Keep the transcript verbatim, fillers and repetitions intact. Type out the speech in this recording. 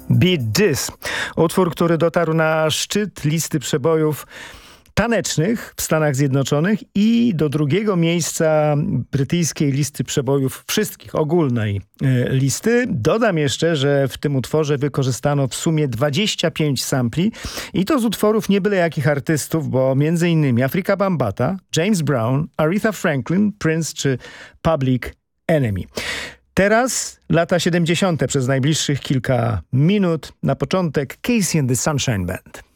Beat This. Utwór, który dotarł na szczyt listy przebojów tanecznych w Stanach Zjednoczonych i do drugiego miejsca brytyjskiej listy przebojów wszystkich, ogólnej e, listy. Dodam jeszcze, że w tym utworze wykorzystano w sumie dwadzieścia pięć sampli i to z utworów nie byle jakich artystów, bo między innymi Afrika Bambaataa, James Brown, Aretha Franklin, Prince czy Public Enemy. Teraz lata siedemdziesiąte przez najbliższych kilka minut. Na początek Casey and the Sunshine Band.